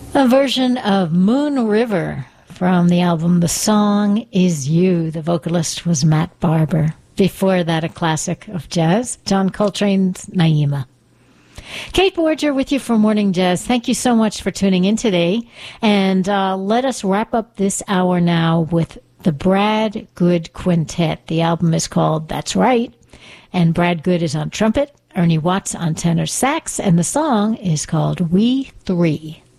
A version of Moon River from the album The Song Is You. The vocalist was Matt Barber. Before that, a classic of jazz, John Coltrane's Naima. Kate Borger with you for Morning Jazz. Thank you so much for tuning in today. And let us wrap up this hour now with the Brad Good Quintet. The album is called That's Right. And Brad Good is on trumpet, Ernie Watts on tenor sax, and the song is called We Three.